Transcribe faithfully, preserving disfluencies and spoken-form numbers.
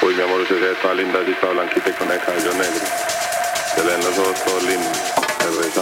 Uy, mi amor, usted se ve toda linda, así toda blanquita y con el cabello negro. Se le ven los ojos todos lindos. Se